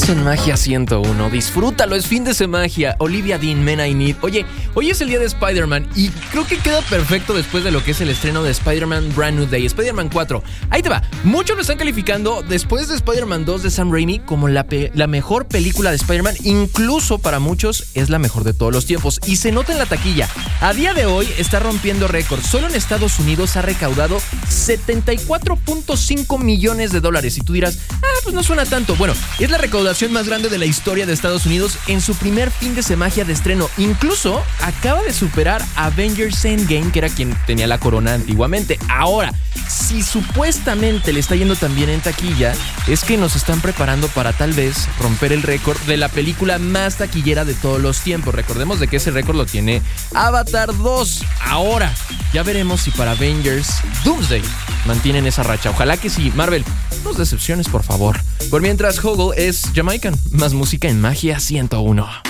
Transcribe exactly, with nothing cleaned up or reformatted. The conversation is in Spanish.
Estás en Magia ciento uno. Disfrútalo, es fin de semana. Olivia Dean, Men I Need. Oye, hoy es el día de Spider-Man y creo que queda perfecto después de lo que es el estreno de Spider-Man Brand New Day, Spider-Man cuatro. Ahí te va. Muchos lo están calificando después de Spider-Man dos de Sam Raimi como la, pe- la mejor película de Spider-Man. Incluso para muchos es la mejor de todos los tiempos. Y se nota en la taquilla. A día de hoy está rompiendo récords. Solo en Estados Unidos ha recaudado setenta y cuatro punto cinco millones de dólares. Y tú dirás, ah, pues no suena tanto. Bueno, es la recaudación más grande de la historia de Estados Unidos en su primer fin de semana de estreno. Incluso acaba de superar a Avengers Endgame, que era quien tenía la corona antiguamente. Ahora, si supuestamente le está yendo tan bien en taquilla, es que nos están preparando para tal vez romper el récord de la película más taquillera de todos los tiempos. Recordemos de que ese récord lo tiene Avatar dos. Ahora, ya veremos si para Avengers Doomsday mantienen esa racha. Ojalá que sí. Marvel, no decepciones, por favor. Por mientras, Hoggle es Jamaican. Más música en Magia ciento uno.